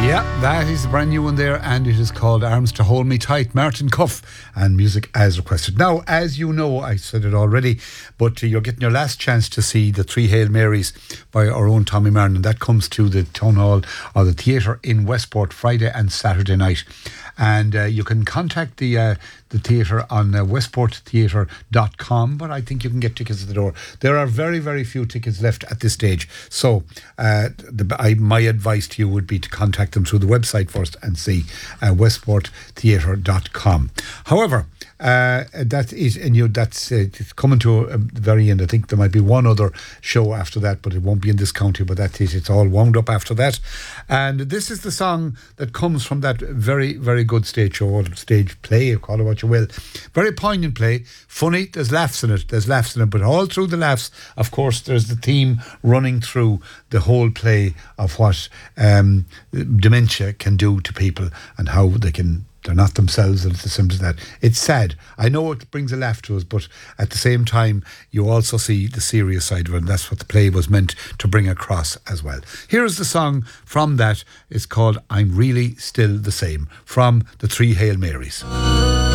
Yeah, that is a brand new one there, and it is called Arms to Hold Me Tight, Martin Cuff, and music as requested. Now, as you know, I said it already, but you're getting your last chance to see the Three Hail Marys by our own Tommy Martin, and that comes to the Town Hall or the theatre in Westport Friday and Saturday night. And you can contact the theatre on westporttheatre.com, but I think you can get tickets at the door. There are very, very few tickets left at this stage. So my advice to you would be to contact them through the website first and see westporttheatre.com. However, that is, and that's it's coming to the very end. I think there might be one other show after that, but it won't be in this county. But that is, it's all wound up after that. And this is the song that comes from that very, very good stage show, or stage play, call it what you will. Very poignant play, funny. There's laughs in it. But all through the laughs, of course, there's the theme running through the whole play of what dementia can do to people and how they're not themselves, and it's as simple as that. It's sad. I know it brings a laugh to us, but at the same time, you also see the serious side of it, and that's what the play was meant to bring across as well. Here's the song from that. It's called I'm Really Still the Same, from the Three Hail Marys.